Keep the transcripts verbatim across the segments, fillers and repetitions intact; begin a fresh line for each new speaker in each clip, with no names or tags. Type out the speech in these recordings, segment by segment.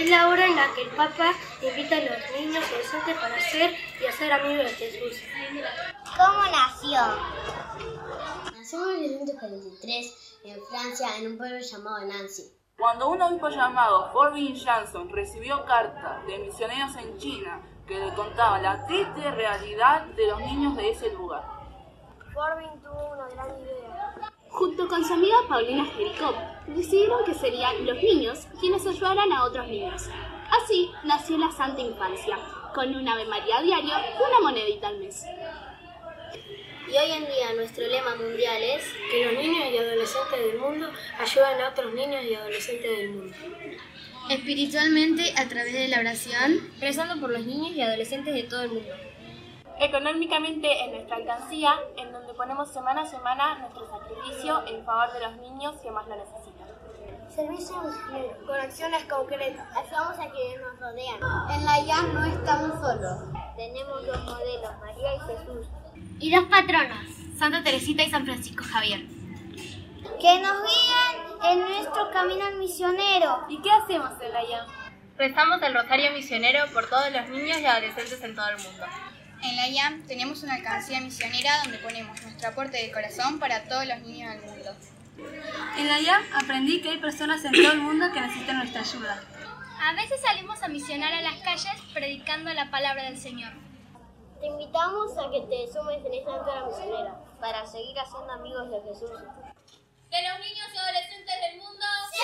la hora en la que el Papa invita a los niños y adolescentes para ser y hacer amigos de Jesús.
¿Cómo nació?
Nació en mil novecientos cuarenta y tres en Francia, en un pueblo llamado Nancy.
Cuando un obispo llamado Forbin Janson recibió cartas de misioneros en China que le contaban la triste realidad de los niños de ese lugar.
Forbin tuvo una gran idea.
Junto con su amiga Paulina Jericó, decidieron que serían los niños quienes ayudaran a otros niños. Así nació la Santa Infancia, con un Ave María diario y una monedita al mes.
Y hoy en día nuestro lema mundial es que los niños y adolescentes del mundo ayuden a otros niños y adolescentes del mundo.
Espiritualmente, a través de la oración,
rezando por los niños y adolescentes de todo el mundo.
Económicamente, en nuestra alcancía, en donde ponemos semana a semana nuestro sacrificio en favor de los niños que más lo necesitan.
Servicio misionero, con acciones concretas.
Ayudamos a quienes nos rodean.
En la I A M no estamos solos.
Tenemos dos modelos, María y Jesús.
Y dos patronos, Santa Teresita y San Francisco Javier.
Que nos guíen en nuestro camino misionero.
¿Y qué hacemos en la I A M?
Rezamos el rosario misionero por todos los niños y adolescentes en todo el mundo.
En la I A M tenemos una alcancía misionera donde ponemos nuestro aporte de corazón para todos los niños del mundo.
En la I A M aprendí que hay personas en todo el mundo que necesitan nuestra ayuda.
A veces salimos a misionar a las calles predicando la palabra del Señor.
Te invitamos a que te sumes en esta aventura misionera para seguir haciendo amigos de Jesús.
Que los niños y adolescentes del mundo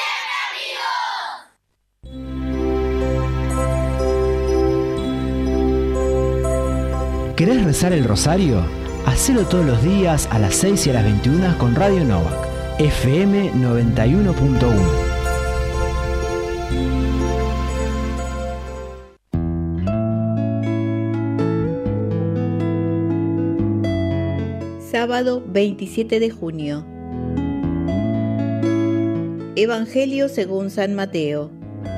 ¡sean amigos! ¿Querés rezar el rosario? Hacelo todos los días a las seis y a las veintiuna con Radio Novak, F M noventa y uno punto uno.
Sábado veintisiete de junio. Evangelio según San Mateo.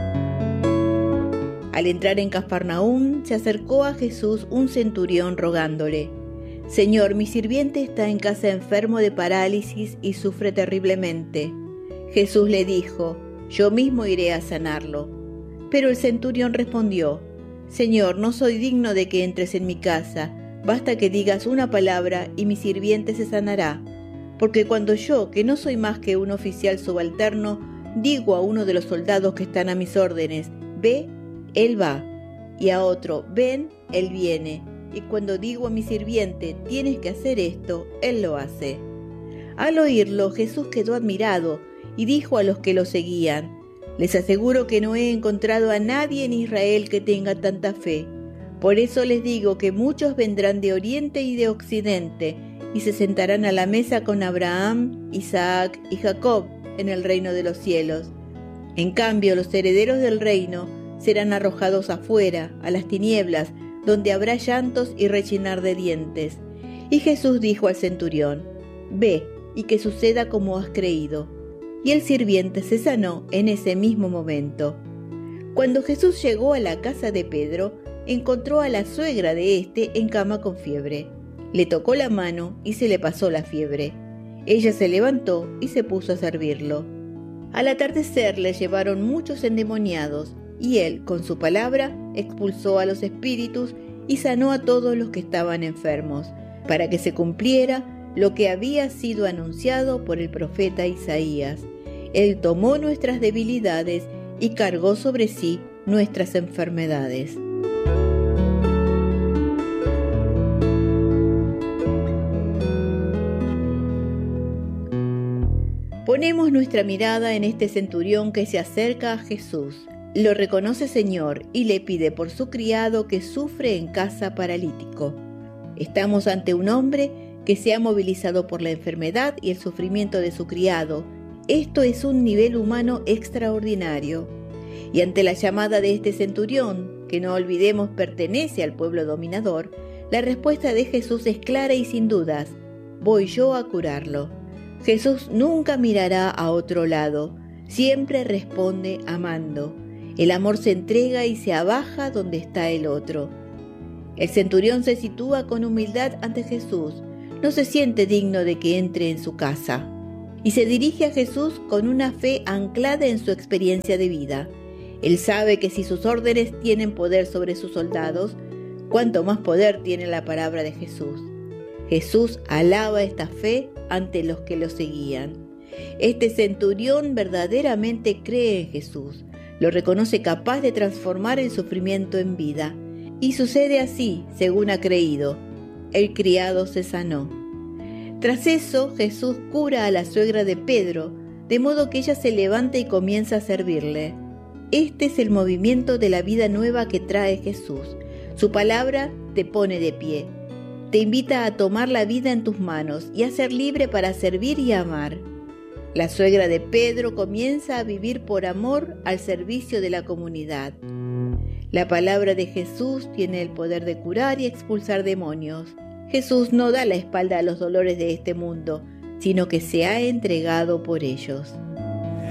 Al entrar en Cafarnaúm, se acercó a Jesús un centurión rogándole: Señor, mi sirviente está en casa enfermo de parálisis y sufre terriblemente. Jesús le dijo: Yo mismo iré a sanarlo. Pero el centurión respondió: Señor, no soy digno de que entres en mi casa. Basta que digas una palabra y mi sirviente se sanará, porque cuando yo, que no soy más que un oficial subalterno, digo a uno de los soldados que están a mis órdenes, ve, él va, y a otro, ven, él viene, y cuando digo a mi sirviente, tienes que hacer esto, él lo hace. Al oírlo, Jesús quedó admirado y dijo a los que lo seguían: Les aseguro que no he encontrado a nadie en Israel que tenga tanta fe. Por eso les digo que muchos vendrán de oriente y de occidente y se sentarán a la mesa con Abraham, Isaac y Jacob en el reino de los cielos. En cambio, los herederos del reino serán arrojados afuera, a las tinieblas, donde habrá llantos y rechinar de dientes. Y Jesús dijo al centurión: Ve, y que suceda como has creído. Y el sirviente se sanó en ese mismo momento. Cuando Jesús llegó a la casa de Pedro, encontró a la suegra de éste en cama con fiebre. Le tocó la mano y se le pasó la fiebre. Ella se levantó y se puso a servirlo. Al atardecer le llevaron muchos endemoniados, y él, con su palabra, expulsó a los espíritus y sanó a todos los que estaban enfermos, para que se cumpliera lo que había sido anunciado por el profeta Isaías. Él tomó nuestras debilidades y cargó sobre sí nuestras enfermedades. Ponemos nuestra mirada en este centurión que se acerca a Jesús. Lo reconoce Señor y le pide por su criado que sufre en casa paralítico. Estamos ante un hombre que se ha movilizado por la enfermedad y el sufrimiento de su criado. Esto es un nivel humano extraordinario. Y ante la llamada de este centurión, que no olvidemos pertenece al pueblo dominador, la respuesta de Jesús es clara y sin dudas: voy yo a curarlo. Jesús nunca mirará a otro lado, siempre responde amando. El amor se entrega y se abaja donde está el otro. El centurión se sitúa con humildad ante Jesús, no se siente digno de que entre en su casa, y se dirige a Jesús con una fe anclada en su experiencia de vida. Él sabe que si sus órdenes tienen poder sobre sus soldados, cuánto más poder tiene la palabra de Jesús. Jesús alaba esta fe ante los que lo seguían. Este centurión verdaderamente cree en Jesús, lo reconoce capaz de transformar el sufrimiento en vida. Y sucede así, según ha creído. El criado se sanó. Tras eso, Jesús cura a la suegra de Pedro, de modo que ella se levanta y comienza a servirle. Este es el movimiento de la vida nueva que trae Jesús. Su palabra te pone de pie. Te invita a tomar la vida en tus manos y a ser libre para servir y amar. La suegra de Pedro comienza a vivir por amor al servicio de la comunidad. La palabra de Jesús tiene el poder de curar y expulsar demonios. Jesús no da la espalda a los dolores de este mundo, sino que se ha entregado por ellos.